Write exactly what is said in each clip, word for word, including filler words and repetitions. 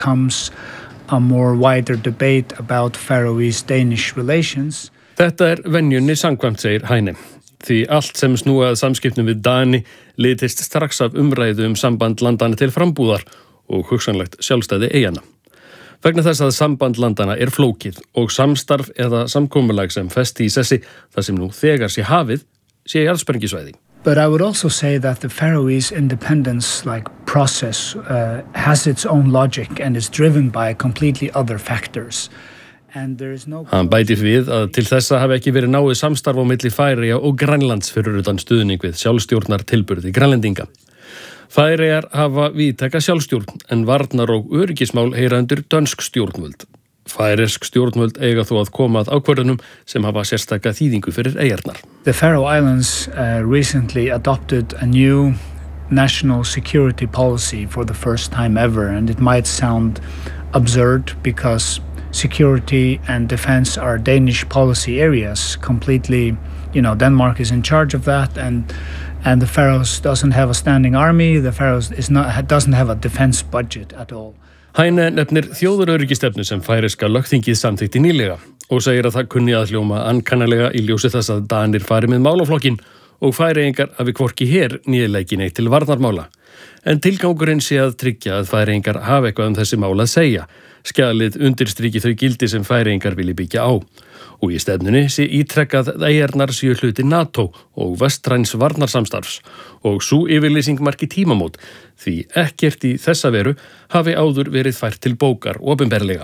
comes a more wider debate about Faroese-Danish relations. Þetta er venjunni samkvæmt, segir Heine. Því allt sem snúað samskiptum við Dani litist strax af umræðu um samband landana til frambúðar og hugsanlegt sjálfstæði eyjanna. Vegna þess að samband landana er flókið og samstarf eða samkomulag sem festi í sessi þar sem nú þegar sé hafið sé jarðsprengjusvæði. But I would also say that the Faroese independence like process uh, has its own logic and is driven by completely other factors. And there is no... Hann bætir við að til þessa hafi ekki verið náið samstarf á milli Færeyja og Grænlands fyrir utan stuðning við sjálfstjórnar tilburði Grænlendinga. Færeyjar hafa víðtæka sjálfstjórn en varnar og öryggismál heyra undir dönsk stjórnvöld. Færeysk stjórnvöld eiga þó að koma að ákvörðunum sem hafa sérstaka þýðingu fyrir eyjarnar. The Faroe Islands uh, recently adopted a new national security policy for the first time ever, and it might sound absurd because security and defense are Danish policy areas completely. You know, Denmark is in charge of that, and and the Faroes doesn't have a standing army. The Faroes is not doesn't have a defense budget at all. Heine nefnir þjóðaröryggistefnu sem færeyska lögþingið samþykkti nýlega og segir að það kunni að hljóma ankannalega í ljósi þess að Danir fari með málaflokkin og Færeyingar hafi hvorki her nýleiki neitt til varnarmála. En tilgangurinn sé að tryggja að Færeyingar hafi eitthvað um þessi mál að segja. Skjalið undirstriki þau gildi sem Færeyingar vilji byggja á. Og í stefnunni sé ítrekkað að eyjarnar séu hluti NATO og vestræns varnarsamstarfs og sú yfirlýsing marki tímamót því ekkert í þessa veru hafi áður verið fært til bókar opinberlega.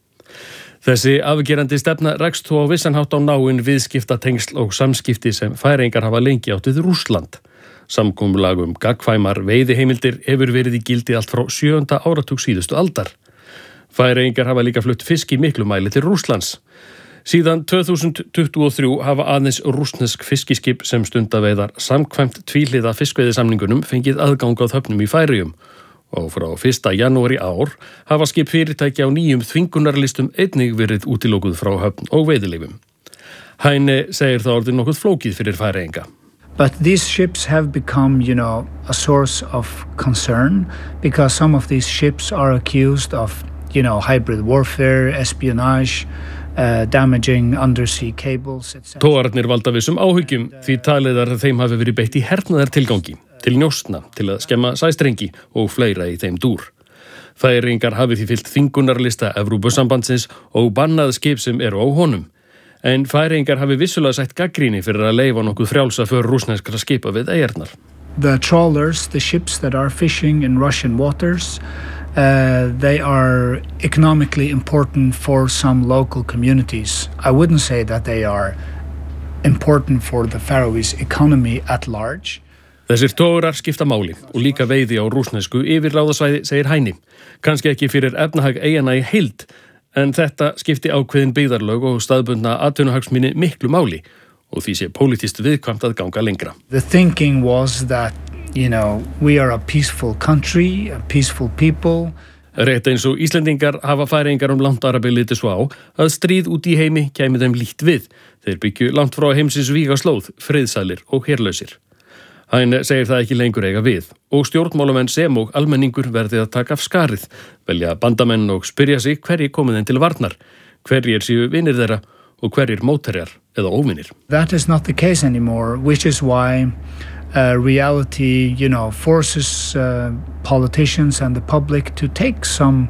Þessi afgerandi stefna rekst þó á vissan hátt á náin viðskiptatengsl og samskipti sem Færeyingar hafa lengi átt við Rússland. Samkomulag um gagnkvæmar veiðiheimildir hefur verið í gildi allt frá sjöunda áratug síðustu aldar. Færeyingar hafa líka flutt fisk í miklu mæli til Rússlands. Síðan tvö þúsund tuttugu og þrjú hafa aðeins rússnesk fiskiskip sem stunda veiðar samkvæmt tvíhliða fiskveiðisamningunum fengið aðgang á höfnum í Færeyjum og frá fyrsta janúar í ár hafa skip fyrirtæki á nýjum þvingunarlistum einnig verið útilokuð frá höfn og veiðileyfum. Heine segir það orðið nokkuð flókið fyrir Færeyinga. But these ships have become, you know, a source of concern because some of these ships are accused of, you know, hybrid warfare, espionage, Uh, damaging undersea cables, et cetera. Togararnir valda vissum áhyggjum því talið er að þeim hafi verið beitt í hernaðar tilgangi, til njósna, til að skemma sæstrengi og fleira í þeim dúr. Færeyingar hafi því fylgt þvingunarlista Evrópusambandsins og bannað skip sem eru á honum. En Færeyingar hafi vissulega sætt gagnrýni fyrir að leyfa nokkuð frjálsa för rússneskra skipa við eyjarnar. The trawlers, the ships that are fishing in Russian waters, Uh, they are economically important for some local communities. I wouldn't say that they are important for the Faroese economy at large. Þessir togarar skipta máli og líka veiði á rússnesku yfirráðasvæði, segir Heini. Kannski ekki fyrir efnahag eyjanna í heild, en þetta skipti ákveðin byggðarlög og staðbundna atvinnuhagsmuni miklu máli og því sé pólitískt viðkvæmt að ganga lengra. The thinking was that You know, we are a peaceful country, a peaceful people. Rétt eins og Íslendingar hafa Færeyingar um langt arabil litið svo á að stríð út í heimi kæmi þeim lítt við. Þeir byggju langt frá heimsins vígaslóð, friðsælir og herlausir. Hann segir það ekki lengur eiga við og stjórnmálamenn sem og almenningur verði að taka af skarið, velja bandamenn og spyrja sig hverjir komið þeim til varnar, hverjir séu vinir þeirra og hverjir mótherjar eða óvinir. That is not the case anymore, which is why Uh, reality, you know, forces uh, politicians and the public to take some,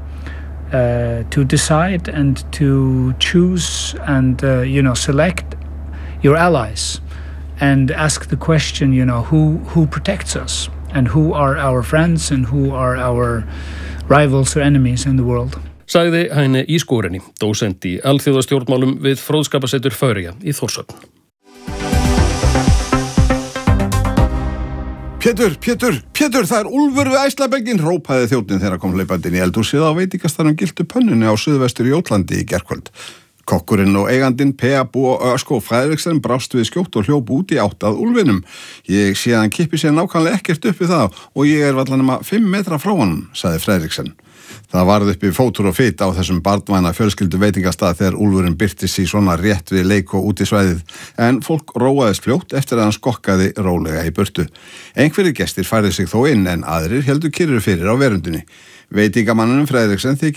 uh, to decide and to choose and, uh, you know, select your allies and ask the question, you know, who, who protects us and who are our friends and who are our rivals or enemies in the world. Sagði Heine í Skórenni, dósent í alþjóðastjórnmálum við Fróðskaparsetur Færeyja í Þórshöfn. Pétur, Pétur, Pétur, það er úlfur við Æslaberginn, hrópaði þjónninn þegar kom hlaupandinn í eldhúsið á veitingastaðnum Gyltu pönnunni á suðvestur Jótlandi í gærkvöld. Kokkurinn og eigandinn Pea Bo Ösko Fræðriksen brást við skjótt og hljóp út í átt að úlfinum. Ég sé að hann kippi sér nákvæmlega ekkert upp við það og ég er varla nema fimm metra frá honum, sagði Fræðriksen. Það varð uppi fótur og fit á þessum barnvæna fjölskyldu veitingastað þegar úlfurinn birtist í svona rétt við leik og út í svæðið, en fólk róaðist fljótt eftir að hann skokkaði rólega í burtu. Einhverjir gestir færðu sig þó inn en aðrir heldur kyrrir fyrir á verundunni. Veitingamannunum Fræðriksen þykir